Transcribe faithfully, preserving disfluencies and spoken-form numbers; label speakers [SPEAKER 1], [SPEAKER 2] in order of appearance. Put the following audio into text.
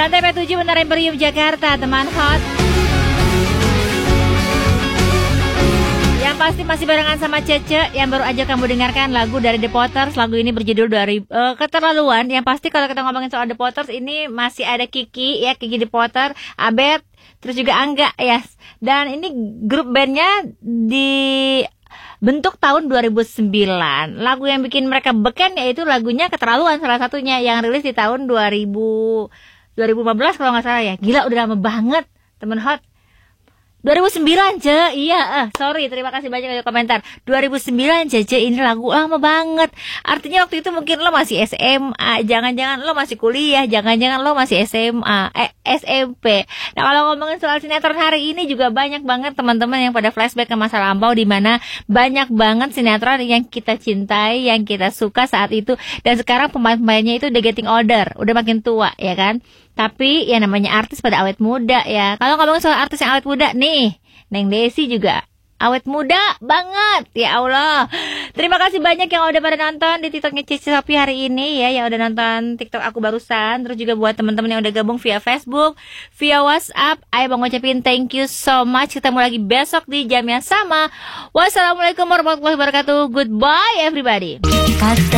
[SPEAKER 1] Santai P tujuh Menara Imperium Jakarta, teman hot. Yang pasti masih barengan sama Cece yang baru aja kamu dengarkan lagu dari The Potters. Lagu ini berjudul dari uh, Keterlaluan. Yang pasti kalau kita ngomongin soal The Potters ini masih ada Kiki ya, Kiki The Potter, Abed, terus juga Angga ya. Dan ini grup bandnya dibentuk tahun dua ribu sembilan. Lagu yang bikin mereka beken yaitu lagunya Keterlaluan, salah satunya yang rilis di tahun dua ribu lima belas kalau nggak salah ya. Gila udah lama banget temen hot. dua ribu sembilan, Ce. Iya, eh, sorry, terima kasih banyak untuk komentar. dua ribu sembilan, Ce, Ce, ini lagu lama banget. Artinya waktu itu mungkin lo masih S M A, jangan-jangan lo masih kuliah, jangan-jangan lo masih S M A, eh, S M P. Nah, kalau ngomongin soal sinetron hari ini juga banyak banget teman-teman yang pada flashback ke masa lampau, di mana banyak banget sinetron yang kita cintai, yang kita suka saat itu. Dan sekarang pemain-pemainnya itu udah getting older, udah makin tua, ya kan? Tapi ya namanya artis pada awet muda ya. Kalau ngomongin soal artis yang awet muda nih, Neng Desi juga awet muda banget. Ya Allah. Terima kasih banyak yang udah pada nonton di TikToknya Cici Sophie hari ini ya, yang udah nonton TikTok aku barusan. Terus juga buat teman-teman yang udah gabung via Facebook, via WhatsApp, Ayo mau ngucapin thank you so much. Ketemu lagi besok di jam yang sama. Wassalamualaikum warahmatullahi wabarakatuh. Goodbye everybody.